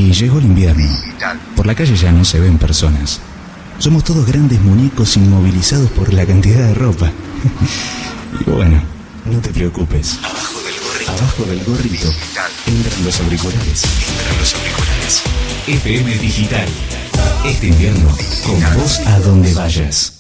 Y llegó el invierno. Por la calle ya no se ven personas. Somos todos grandes muñecos inmovilizados por la cantidad de ropa. Y bueno, no te preocupes. Abajo del gorrito entran los auriculares. FM Digital. Este invierno, con vos a donde vayas.